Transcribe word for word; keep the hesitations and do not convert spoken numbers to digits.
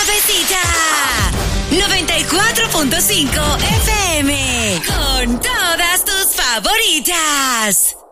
Suavecita. noventa y cuatro punto cinco F M. Con todas tus favoritas.